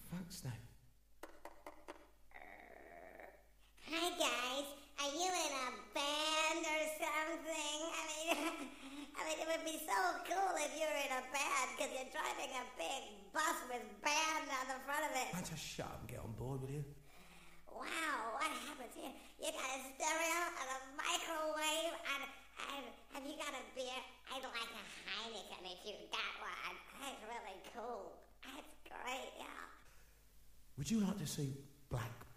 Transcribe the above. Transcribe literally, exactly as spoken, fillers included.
fuck's that? Hi guys, are you in a band or something? I mean, I mean, it would be so cool if you were in a band because you're driving a big bus with band on the front of it. Why don't you shut up and get on board, will you? Wow, what happens here? You got a stereo and a microwave and, and have you got a beer? I'd like a Heineken if you got one. That's really cool. That's great, yeah. Would you like to see Black